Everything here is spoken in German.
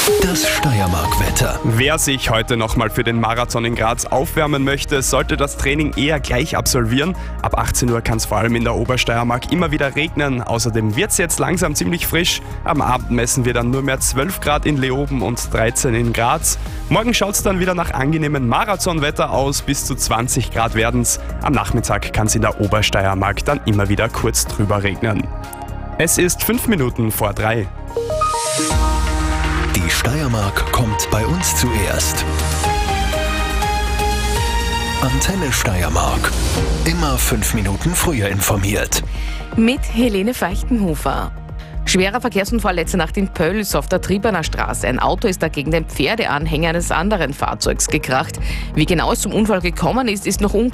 Das Steiermark-Wetter. Wer sich heute nochmal für den Marathon in Graz aufwärmen möchte, sollte das Training eher gleich absolvieren. Ab 18 Uhr kann es vor allem in der Obersteiermark immer wieder regnen. Außerdem wird es jetzt langsam ziemlich frisch. Am Abend messen wir dann nur mehr 12 Grad in Leoben und 13 in Graz. Morgen schaut es dann wieder nach angenehmem Marathonwetter aus. Bis zu 20 Grad werden es. Am Nachmittag kann es in der Obersteiermark dann immer wieder kurz drüber regnen. Es ist 5 Minuten vor 3. Die Steiermark kommt bei uns zuerst. Antenne Steiermark. Immer 5 Minuten früher informiert. Mit Helene Feichtenhofer. Schwerer Verkehrsunfall letzte Nacht in Pölz auf der Triebener Straße. Ein Auto ist da gegen den Pferdeanhänger eines anderen Fahrzeugs gekracht. Wie genau es zum Unfall gekommen ist noch unklar.